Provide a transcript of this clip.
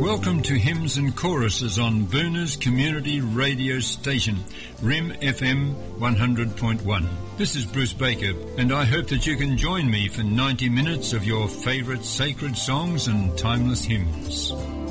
Welcome to Hymns and Choruses on Booner's Community Radio Station, RIM FM 100.1. This is Bruce Baker, and I hope that you can join me for 90 minutes of your favourite sacred songs and timeless hymns.